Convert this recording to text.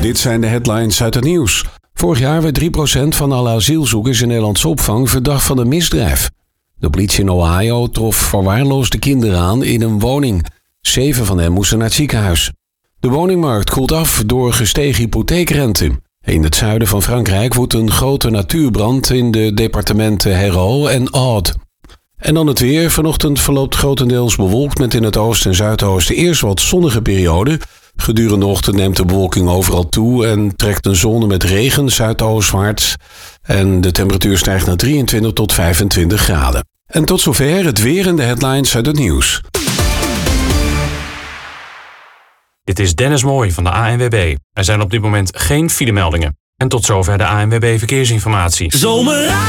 Dit zijn de headlines uit het nieuws. Vorig jaar werd 3% van alle asielzoekers in Nederlandse opvang verdacht van een misdrijf. De politie in Ohio trof verwaarloosde kinderen aan in een woning. 7 van hen moesten naar het ziekenhuis. De woningmarkt koelt af door gestegen hypotheekrente. In het zuiden van Frankrijk woedt een grote natuurbrand in de departementen Hérault en Aude. En dan het weer. Vanochtend verloopt grotendeels bewolkt met in het oosten en zuidoosten eerst wat zonnige periode. Gedurende de ochtend neemt de bewolking overal toe en trekt een zone met regen zuidoostwaarts. En de temperatuur stijgt naar 23 tot 25 graden. En tot zover het weer en de headlines uit het nieuws. Dit is Dennis Mooij van de ANWB. Er zijn op dit moment geen filemeldingen. En tot zover de ANWB Verkeersinformatie.